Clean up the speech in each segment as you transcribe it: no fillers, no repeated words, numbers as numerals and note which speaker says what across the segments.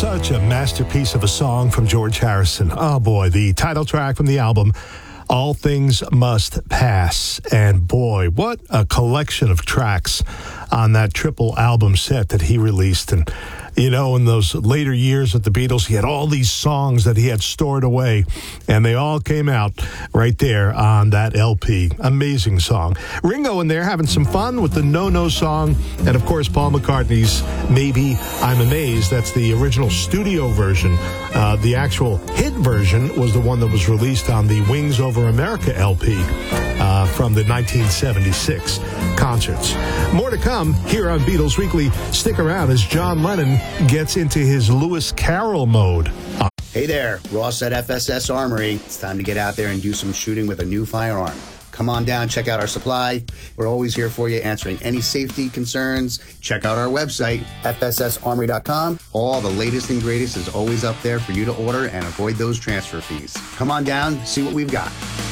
Speaker 1: Such a masterpiece of a song from George Harrison. Oh boy, the title track from the album, All Things Must Pass. And boy, what a collection of tracks on that triple album set that he released. And you know, in those later years of the Beatles, he had all these songs that he had stored away, and they all came out right there on that LP. Amazing song. Ringo in there having some fun with the No No song, and of course, Paul McCartney's Maybe I'm Amazed. That's the original studio version. The actual hit version was the one that was released on the Wings Over America LP from the 1976 concerts. More to come here on Beatles Weekly. Stick around as John Lennon gets into his Lewis Carroll mode.
Speaker 2: Hey there, Ross at FSS Armory. It's time to get out there and do some shooting with a new firearm. Come on down, check out our supply. We're always here for you, answering any safety concerns. Check out our website, fssarmory.com. All the latest and greatest is always up there for you to order and avoid those transfer fees. Come on down, see what we've got.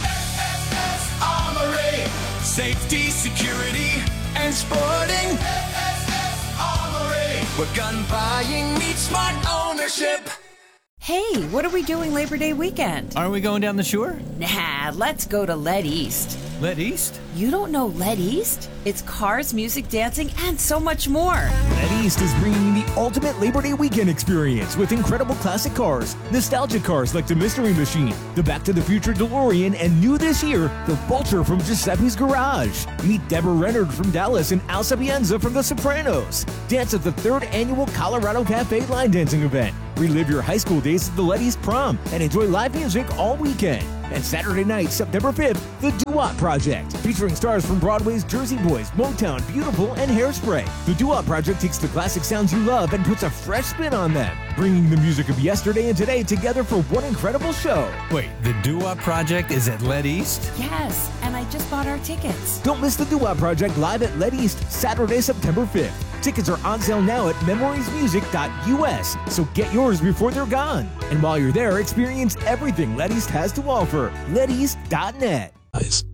Speaker 3: FSS Armory. Safety, security, and sporting. FSS Armory. Where gun buying meets smart ownership.
Speaker 4: Hey, what are we doing Labor Day weekend?
Speaker 5: Aren't we going down the shore?
Speaker 4: Nah, let's go to Let East.
Speaker 5: Let East?
Speaker 4: You don't know Let East? It's cars, music, dancing, and so much more.
Speaker 6: Let East is bringing the ultimate Labor Day weekend experience with incredible classic cars, nostalgic cars like the Mystery Machine, the Back to the Future DeLorean, and new this year, the Vulture from Giuseppe's Garage. Meet Deborah Reynard from Dallas and Al Sapienza from The Sopranos. Dance at the 3rd annual Colorado Cafe line dancing event. Relive your high school days at the Let East Prom and enjoy live music all weekend. And Saturday night, September 5th, the Doo-Wop Project, featuring stars from Broadway's Jersey Boys, Motown, Beautiful, and Hairspray. The Doo-Wop Project takes the classic sounds you love and puts a fresh spin on them, bringing the music of yesterday and today together for one incredible show.
Speaker 5: Wait, the Doo-Wop Project is at Let East?
Speaker 4: Yes, and I just bought our tickets.
Speaker 6: Don't miss the Doo-Wop Project live at Let East, Saturday, September 5th. Tickets are on sale now at memoriesmusic.us, so get yours before they're gone. And while you're there, experience everything Let East has to offer. LetEast.net.